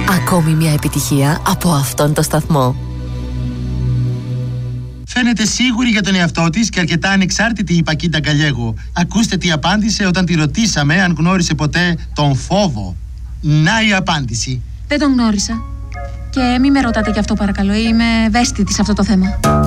Ακόμη μια επιτυχία από αυτόν τον σταθμό. Φαίνεται σίγουρη για τον εαυτό της και αρκετά ανεξάρτητη η Πακίντα Γκαλιέγο. Ακούστε τι απάντησε όταν τη ρωτήσαμε αν γνώρισε ποτέ τον φόβο. Να η απάντηση. Δεν τον γνώρισα. Και μη με ρωτάτε γι' αυτό παρακαλώ, είμαι ευαίσθητη σε αυτό το θέμα.